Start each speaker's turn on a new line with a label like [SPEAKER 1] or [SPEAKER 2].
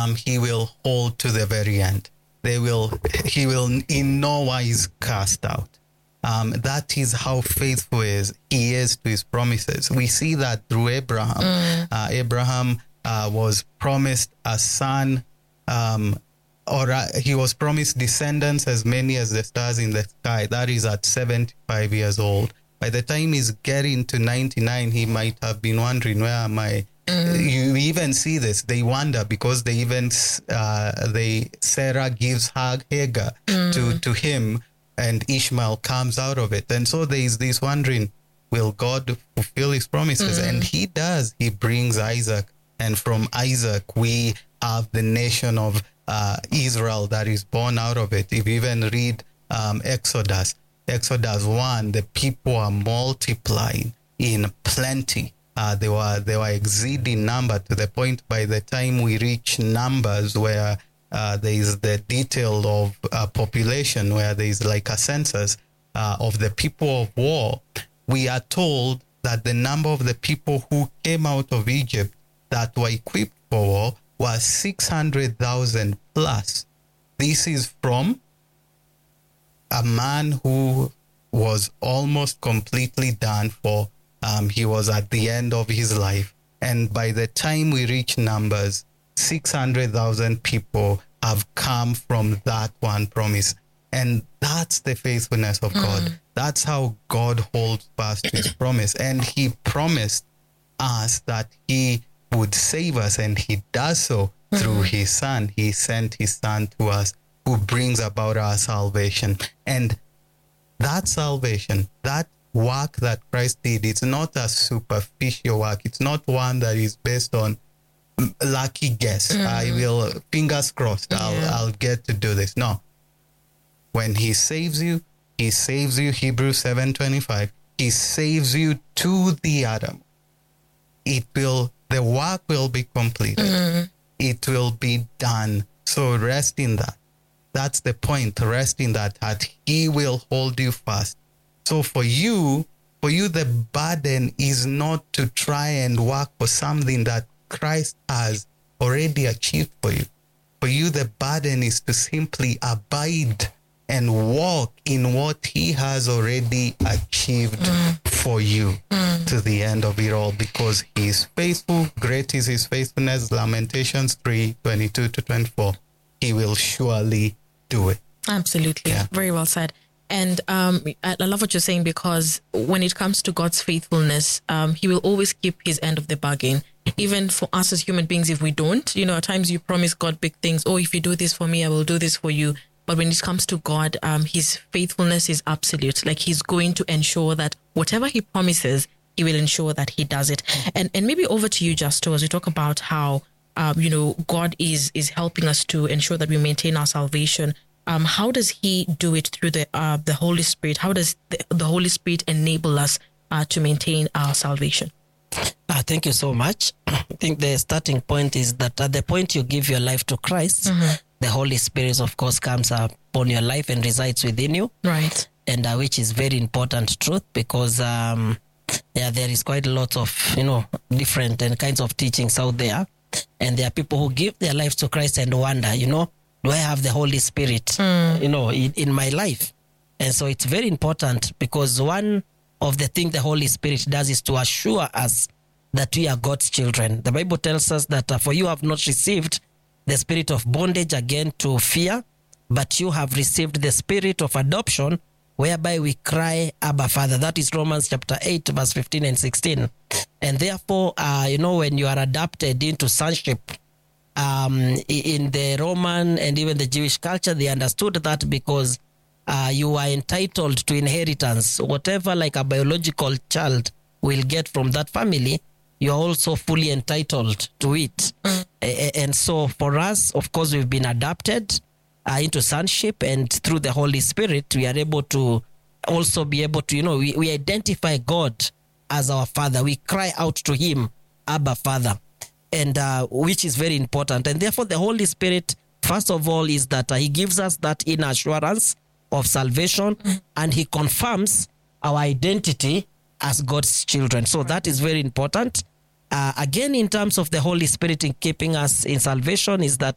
[SPEAKER 1] he will hold to the very end. He will in no wise cast out. That is how faithful he is to his promises. We see that through Abraham. Abraham was promised a son, he was promised descendants as many as the stars in the sky. That is at 75 years old. By the time he's getting to 99, he might have been wondering, where am I? You even see this. They wonder because Sarah gives Hagar to him, and Ishmael comes out of it. And so there is this wondering, will God fulfill his promises? And he does. He brings Isaac. And from Isaac, we have the nation of Israel that is born out of it. If you even read Exodus 1, the people are multiplying in plenty. They were exceeding number to the point by the time we reach Numbers, where there is the detail of population, where there is like a census of the people of war, we are told that the number of the people who came out of Egypt that were equipped for war was 600,000 plus. This is from a man who was almost completely done for. He was at the end of his life. And by the time we reach Numbers, 600,000 people have come from that one promise. And that's the faithfulness of God. That's how God holds fast to his promise. And he promised us that he would save us, and he does so through his son. He sent his son to us, who brings about our salvation. And that salvation, that work that Christ did, it's not a superficial work. It's not one that is based on lucky guess. I will, fingers crossed, I'll get to do this. No. When he saves you, Hebrews 7:25, he saves you to the Adam. The work will be completed. It will be done. So rest in that. That's the point. Rest in that he will hold you fast. So for you, the burden is not to try and work for something that Christ has already achieved for you. For you, the burden is to simply abide and walk in what he has already achieved for you to the end of it all, because he is faithful. Great is his faithfulness. Lamentations 3:22-24. He will surely do it.
[SPEAKER 2] Absolutely. Yeah. Very well said. And I love what you're saying, because when it comes to God's faithfulness, he will always keep his end of the bargain. Even for us as human beings, if we don't, at times you promise God big things. Oh, if you do this for me, I will do this for you. But when it comes to God, his faithfulness is absolute. Like, he's going to ensure that whatever he promises, he will ensure that he does it. And maybe over to you, Justo, as we talk about how, God is helping us to ensure that we maintain our salvation. How does he do it through the Holy Spirit? How does the Holy Spirit enable us to maintain our salvation?
[SPEAKER 3] Thank you so much. I think the starting point is that at the point you give your life to Christ, the Holy Spirit, of course, comes upon your life and resides within you.
[SPEAKER 2] Right.
[SPEAKER 3] And which is very important truth, because there is quite a lot of, different and kinds of teachings out there. And there are people who give their lives to Christ and wonder, do I have the Holy Spirit, in my life? And so it's very important, because one of the things the Holy Spirit does is to assure us that we are God's children. The Bible tells us that for you have not received the spirit of bondage again to fear, but you have received the spirit of adoption, whereby we cry, Abba, Father. That is Romans chapter 8, verse 15 and 16. And therefore, when you are adopted into sonship, in the Roman and even the Jewish culture, they understood that because you are entitled to inheritance. Whatever like a biological child will get from that family, you are also fully entitled to it. And so for us, of course, we've been adopted into sonship, and through the Holy Spirit, we are able to also be able to, we identify God as our Father. We cry out to him, Abba, Father, and which is very important. And therefore, the Holy Spirit, first of all, is that he gives us that inner assurance of salvation, and he confirms our identity as God's children. So that is very important. Again, in terms of the Holy Spirit in keeping us in salvation, is that